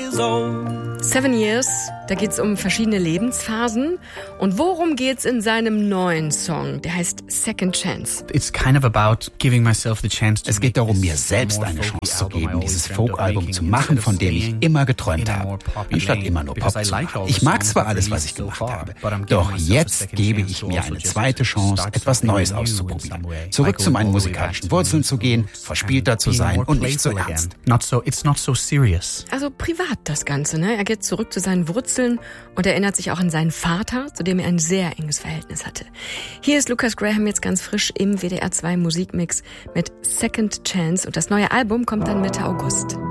years old. 7 Years, da geht's um verschiedene Lebensphasen. Und worum geht's in seinem neuen Song? Der heißt Second Chance. It's kind of about giving myself the chance to. Es geht darum, mir selbst eine Chance zu geben, dieses Folk-Album zu machen, von dem ich immer geträumt habe, anstatt immer nur Pop zu machen. Ich mag zwar alles, was ich gemacht habe, doch jetzt gebe ich mir eine zweite Chance, etwas Neues auszuprobieren. Zurück zu meinen musikalischen Wurzeln zu gehen, verspielter zu sein und nicht so ernst. It's not so serious. Also privat das Ganze, ne? Er geht zurück zu seinen Wurzeln und erinnert sich auch an seinen Vater, zu dem er ein sehr enges Verhältnis hatte. Hier ist Lucas Graham jetzt ganz frisch im WDR 2 Musikmix mit Second Chance und das neue Album kommt dann Mitte August.